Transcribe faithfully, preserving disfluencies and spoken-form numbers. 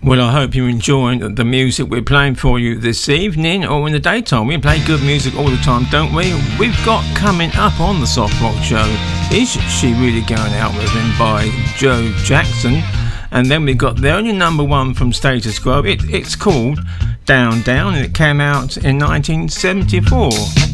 Well, I hope you're enjoying the music we're playing for you this evening or in the daytime. We play good music all the time, don't we? We've got coming up on the Soft Rock Show, Is She Really Going Out With Him by Joe Jackson. And then we've got the only number one from Status Quo. It, it's called Down Down, and it came out in nineteen seventy-four.